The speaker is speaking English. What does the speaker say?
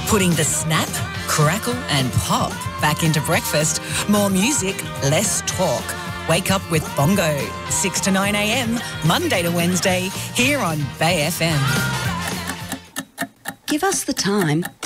Putting the snap, crackle and pop back into breakfast. More music, less talk. Wake up with Bongo, 6 to 9 a.m, Monday to Wednesday, here on Bay FM. Give us the time